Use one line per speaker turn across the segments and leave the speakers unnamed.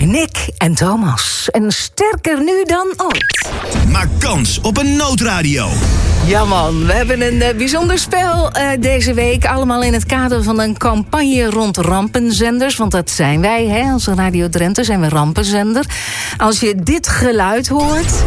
Nick en Thomas. En sterker nu dan ooit.
Maak kans op een noodradio.
Ja man, we hebben een bijzonder spel deze week. Allemaal in het kader van een campagne rond rampenzenders. Want dat zijn wij, hè? Als Radio Drenthe zijn we rampenzender. Als je dit geluid hoort...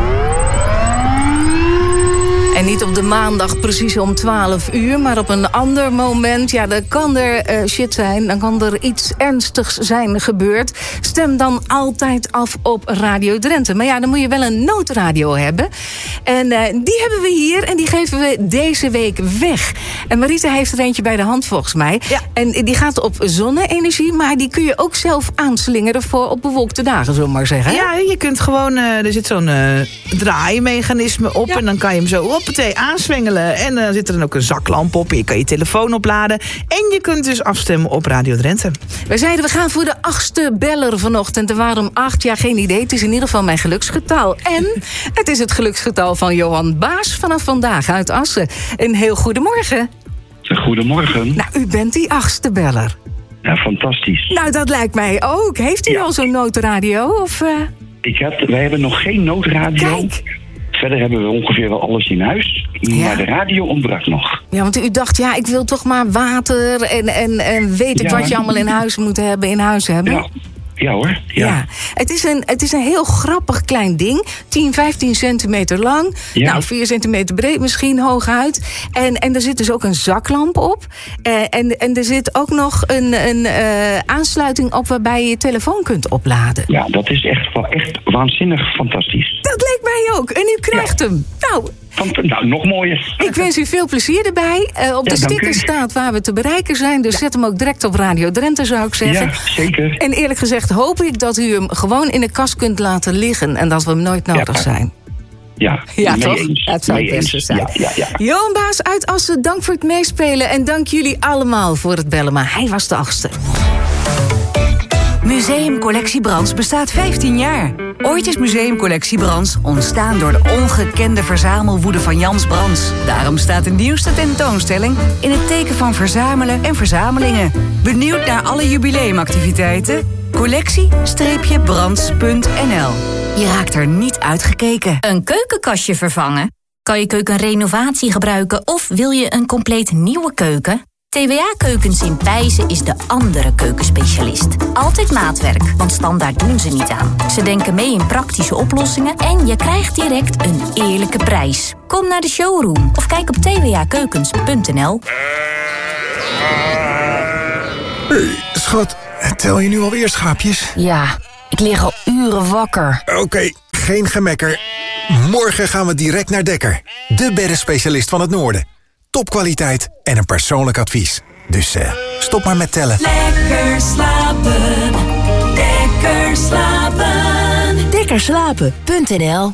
En niet op de maandag precies om 12 uur, maar op een ander moment. Ja, dan kan er shit zijn, dan kan er iets ernstigs zijn gebeurd. Stem dan altijd af op Radio Drenthe. Maar ja, dan moet je wel een noodradio hebben. En die hebben we hier en die geven we deze week weg. En Marita heeft er eentje bij de hand volgens mij. Ja. En die gaat op zonne-energie, maar die kun je ook zelf aanslingeren voor op bewolkte dagen, zullen we maar zeggen.
Ja, je kunt gewoon, er zit zo'n draaimechanisme op en dan kan je hem zo op aanswengelen. En dan zit er dan ook een zaklamp op. Je kan je telefoon opladen. En je kunt dus afstemmen op Radio Drenthe.
Wij zeiden, we gaan voor de 8e beller vanochtend. En waarom 8? Ja, geen idee. Het is in ieder geval mijn geluksgetal. En het is het geluksgetal van Johan Baas vanaf vandaag uit Assen. Een heel goedemorgen.
Goedemorgen.
Nou, u bent die 8e beller.
Ja, fantastisch.
Nou, dat lijkt mij ook. Heeft u al zo'n noodradio? Of,
wij hebben nog geen noodradio.
Kijk.
Verder hebben we ongeveer wel alles in huis. Ja. Maar de radio ontbrak nog.
Ja, want u dacht, ja, ik wil toch maar water en weet ik wat je allemaal in huis moet hebben, in huis hebben.
Ja. Ja hoor, ja.
Het is een heel grappig klein ding. 10, 15 centimeter lang.
Ja.
Nou, 4 centimeter breed misschien, hooguit. En er zit dus ook een zaklamp op. En er zit ook nog een aansluiting op waarbij je je telefoon kunt opladen.
Ja, dat is echt waanzinnig fantastisch.
Dat leek mij ook. En u krijgt hem.
Nou, nog mooier.
Ik wens u veel plezier erbij. Op de sticker staat waar we te bereiken zijn. Dus zet hem ook direct op Radio Drenthe, zou ik zeggen.
Ja, zeker.
En eerlijk gezegd hoop ik dat u hem gewoon in de kast kunt laten liggen. En dat we hem nooit nodig zijn.
Ja,
toch?
Eens.
Dat zou het beste zijn. Ja. Johan Baas uit Assen, dank voor het meespelen. En dank jullie allemaal voor het bellen. Maar hij was de 8e.
Museumcollectie Brands bestaat 15 jaar. Ooit is Museumcollectie Brands ontstaan door de ongekende verzamelwoede van Jans Brands. Daarom staat de nieuwste tentoonstelling in het teken van verzamelen en verzamelingen. Benieuwd naar alle jubileumactiviteiten? Collectie-brands.nl. Je raakt er niet uitgekeken.
Een keukenkastje vervangen? Kan je keukenrenovatie gebruiken of wil je een compleet nieuwe keuken? TWA Keukens in Pijzen is de andere keukenspecialist. Altijd maatwerk, want standaard doen ze niet aan. Ze denken mee in praktische oplossingen en je krijgt direct een eerlijke prijs. Kom naar de showroom of kijk op twakeukens.nl.
Hey, schat, tel je nu alweer schaapjes?
Ja, ik lig al uren wakker.
Oké, geen gemekker. Morgen gaan we direct naar Dekker. De beddenspecialist van het Noorden. Topkwaliteit en een persoonlijk advies. Dus stop maar met tellen.
Lekker slapen. Lekker slapen.
Dekkerslapen.nl.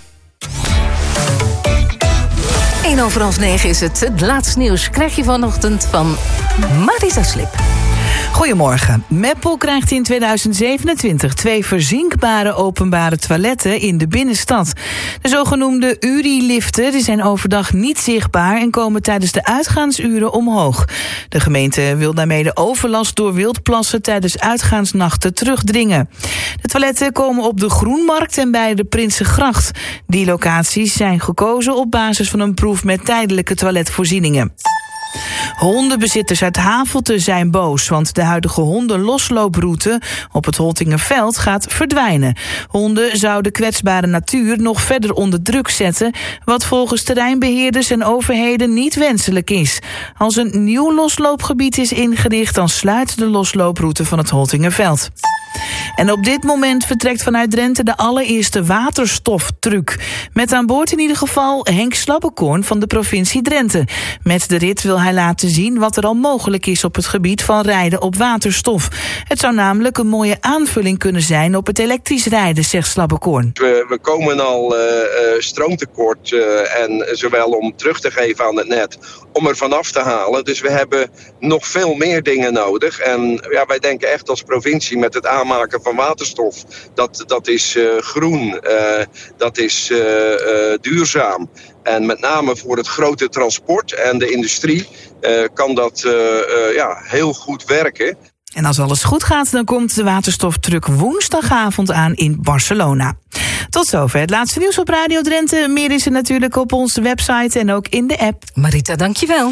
9:01 is het. Het laatste nieuws krijg je vanochtend van Marita Slip.
Goedemorgen. Meppel krijgt in 2027 2 verzinkbare openbare toiletten in de binnenstad. De zogenoemde URI-liften die zijn overdag niet zichtbaar en komen tijdens de uitgaansuren omhoog. De gemeente wil daarmee de overlast door wildplassen tijdens uitgaansnachten terugdringen. De toiletten komen op de Groenmarkt en bij de Prinsengracht. Die locaties zijn gekozen op basis van een proef met tijdelijke toiletvoorzieningen. Hondenbezitters uit Havelte zijn boos, want de huidige hondenloslooproute op het Holtingerveld gaat verdwijnen. Honden zouden kwetsbare natuur nog verder onder druk zetten, wat volgens terreinbeheerders en overheden niet wenselijk is. Als een nieuw losloopgebied is ingericht, dan sluit de loslooproute van het Holtingerveld. En op dit moment vertrekt vanuit Drenthe de allereerste waterstoftruck. Met aan boord in ieder geval Henk Slabbekoorn van de provincie Drenthe. Met de rit wil hij laten zien wat er al mogelijk is op het gebied van rijden op waterstof. Het zou namelijk een mooie aanvulling kunnen zijn op het elektrisch rijden, zegt Slabbekoorn.
We komen al stroomtekort en zowel om terug te geven aan het net, om er vanaf te halen. Dus we hebben nog veel meer dingen nodig. En ja, wij denken echt als provincie met het aanmaken van waterstof, dat is groen, dat is duurzaam. En met name voor het grote transport en de industrie kan dat heel goed werken.
En als alles goed gaat, dan komt de waterstoftruck woensdagavond aan in Barcelona. Tot zover het laatste nieuws op Radio Drenthe. Meer is er natuurlijk op onze website en ook in de app.
Marita, dankjewel.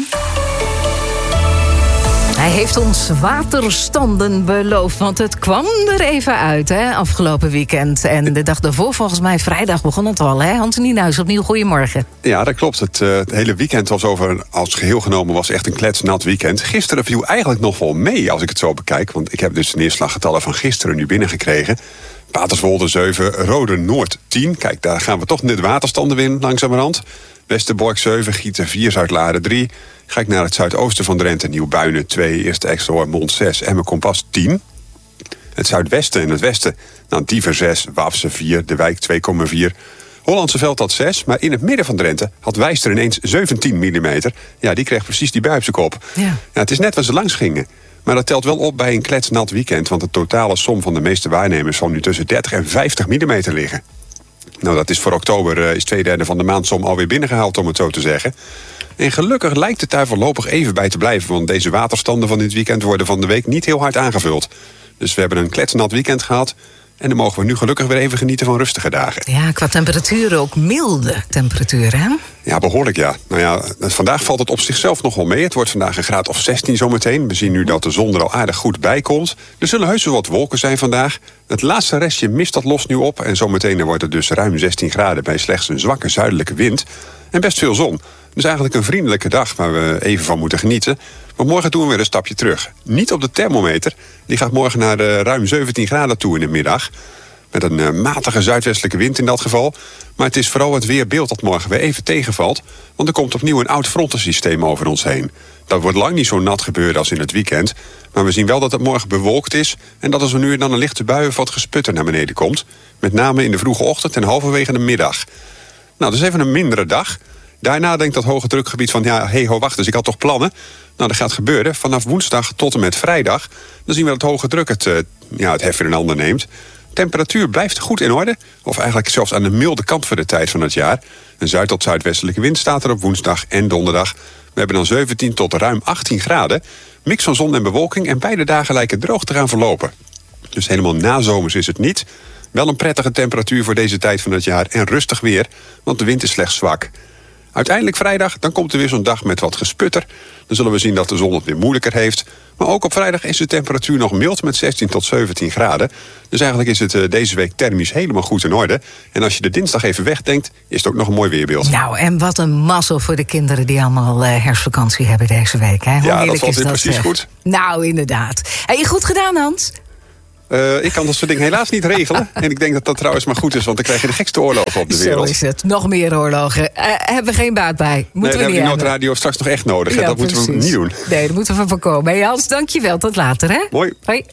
Hij heeft ons waterstanden beloofd, want het kwam er even uit, hè, afgelopen weekend. En de dag daarvoor, volgens mij vrijdag, begon het al, hè? Hans Nienhuis, opnieuw goedemorgen.
Ja, dat klopt. Het hele weekend was als geheel genomen was echt een kletsnat weekend. Gisteren viel eigenlijk nog wel mee, als ik het zo bekijk. Want ik heb dus de neerslaggetallen van gisteren nu binnengekregen. Paterswolde 7, Rode Noord 10. Kijk, daar gaan we toch net waterstanden in langzamerhand. Westerbork 7, Gieten 4, Zuidlaren 3. Ga ik naar het zuidoosten van Drenthe, Nieuw-Buinen 2, Eerste Exelhoorn, Mond 6, Emmen Kompas 10. Het zuidwesten en het westen, dan Diever 6, Wapse 4, De Wijk 2,4. Hollandse Veld had 6, maar in het midden van Drenthe had Wijster ineens 17 mm. Ja, die kreeg precies die bui op zijn kop. Ja, het is net waar ze langs gingen. Maar dat telt wel op bij een kletsnat weekend, want de totale som van de meeste waarnemers zal nu tussen 30 en 50 mm liggen. Nou, dat is voor oktober is 2/3 van de maandsom alweer binnengehaald, om het zo te zeggen. En gelukkig lijkt het daar voorlopig even bij te blijven, want deze waterstanden van dit weekend worden van de week niet heel hard aangevuld. Dus we hebben een kletsnat weekend gehad. En dan mogen we nu gelukkig weer even genieten van rustige dagen.
Ja, qua temperaturen ook milde temperaturen, hè?
Ja, behoorlijk, ja. Nou ja, vandaag valt het op zichzelf nog wel mee. Het wordt vandaag een graad of 16 zometeen. We zien nu dat de zon er al aardig goed bij komt. Er zullen heus wel wat wolken zijn vandaag. Het laatste restje mist dat los nu op. En zometeen wordt het dus ruim 16 graden bij slechts een zwakke zuidelijke wind. En best veel zon. Dus eigenlijk een vriendelijke dag waar we even van moeten genieten. Maar morgen doen we weer een stapje terug. Niet op de thermometer. Die gaat morgen naar ruim 17 graden toe in de middag. Met een matige zuidwestelijke wind in dat geval. Maar het is vooral het weerbeeld dat morgen weer even tegenvalt. Want er komt opnieuw een oud frontensysteem over ons heen. Dat wordt lang niet zo nat gebeuren als in het weekend. Maar we zien wel dat het morgen bewolkt is. En dat er zo nu en dan een lichte bui of wat gesputter naar beneden komt. Met name in de vroege ochtend en halverwege de middag. Nou, dat is even een mindere dag. Daarna denkt dat hoge drukgebied van, wacht eens, ik had toch plannen? Nou, dat gaat gebeuren. Vanaf woensdag tot en met vrijdag. Dan zien we dat hoge druk het hef in een ander neemt. Temperatuur blijft goed in orde. Of eigenlijk zelfs aan de milde kant voor de tijd van het jaar. Een zuid- tot zuidwestelijke wind staat er op woensdag en donderdag. We hebben dan 17 tot ruim 18 graden. Mix van zon en bewolking en beide dagen lijken droog te gaan verlopen. Dus helemaal nazomers is het niet. Wel een prettige temperatuur voor deze tijd van het jaar en rustig weer, want de wind is slechts zwak. Uiteindelijk vrijdag, dan komt er weer zo'n dag met wat gesputter. Dan zullen we zien dat de zon het weer moeilijker heeft. Maar ook op vrijdag is de temperatuur nog mild met 16 tot 17 graden. Dus eigenlijk is het deze week thermisch helemaal goed in orde. En als je de dinsdag even wegdenkt, is het ook nog een mooi weerbeeld.
Nou, en wat een mazzel voor de kinderen die allemaal herfstvakantie hebben deze week. Hè?
Ja, dat valt weer precies goed.
Nou, inderdaad. Heb je goed gedaan, Hans?
Ik kan dat soort dingen helaas niet regelen. En ik denk dat dat trouwens maar goed is, want dan krijg je de gekste oorlogen op de wereld.
Zo is het. Nog meer oorlogen. Hebben we geen baat bij. Moeten we niet hebben.
Die noodradio straks nog echt nodig.
Ja,
dat
precies.
moeten we niet doen.
Nee, dat moeten we voorkomen. Hey Hans, dankjewel. Tot later, hè?
Mooi.
Hoi.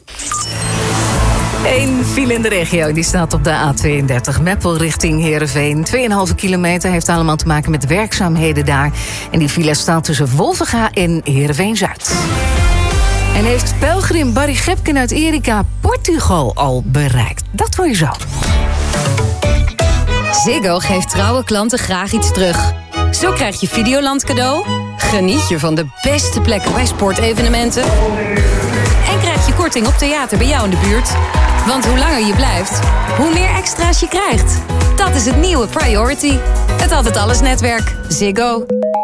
Eén file in de regio, die staat op de A32. Meppel richting Heerenveen. 2,5 kilometer heeft allemaal te maken met werkzaamheden daar. En die file staat tussen Wolvenga en Heerenveen-Zuid. En heeft pelgrim Barry Gepken uit Erika Portugal al bereikt? Dat hoor je zo.
Ziggo geeft trouwe klanten graag iets terug. Zo krijg je Videoland cadeau, geniet je van de beste plekken bij sportevenementen en krijg je korting op theater bij jou in de buurt. Want hoe langer je blijft, hoe meer extra's je krijgt. Dat is het nieuwe Priority. Het Altijd Alles netwerk. Ziggo.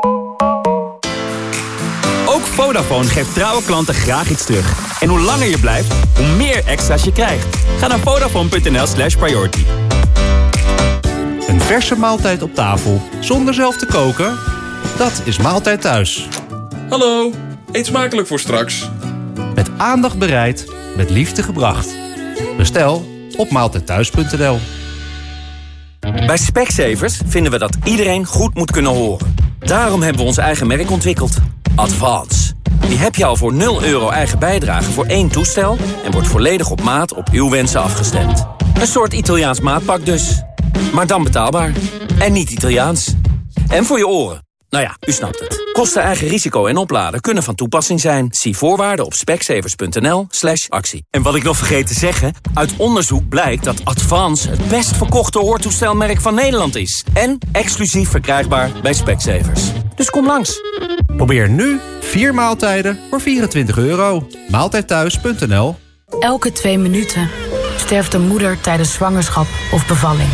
Ook Vodafone geeft trouwe klanten graag iets terug. En hoe langer je blijft, hoe meer extra's je krijgt. Ga naar Vodafone.nl/priority.
Een verse maaltijd op tafel, zonder zelf te koken? Dat is Maaltijd Thuis.
Hallo, eet smakelijk voor straks.
Met aandacht bereid, met liefde gebracht. Bestel op maaltijdthuis.nl.
Bij Specsavers vinden we dat iedereen goed moet kunnen horen. Daarom hebben we ons eigen merk ontwikkeld. Advance. Die heb je al voor €0 eigen bijdrage voor 1 toestel en wordt volledig op maat op uw wensen afgestemd. Een soort Italiaans maatpak dus. Maar dan betaalbaar. En niet Italiaans. En voor je oren. Nou ja, u snapt het. Kosten, eigen risico en opladen kunnen van toepassing zijn. Zie voorwaarden op specsavers.nl/actie. En wat ik nog vergeet te zeggen, uit onderzoek blijkt dat Advance het best verkochte hoortoestelmerk van Nederland is. En exclusief verkrijgbaar bij Specsavers. Dus kom langs.
Probeer nu 4 maaltijden voor €24. Maaltijdthuis.nl.
Elke 2 minuten sterft een moeder tijdens zwangerschap of bevalling.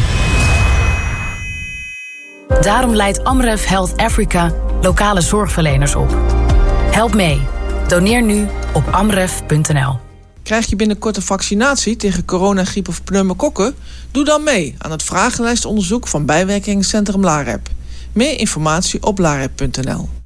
Daarom leidt Amref Health Africa lokale zorgverleners op. Help mee. Doneer nu op amref.nl.
Krijg je binnenkort een vaccinatie tegen corona, griep of pneumokokken? Doe dan mee aan het vragenlijstonderzoek van bijwerkingencentrum LAREP. Meer informatie op larep.nl.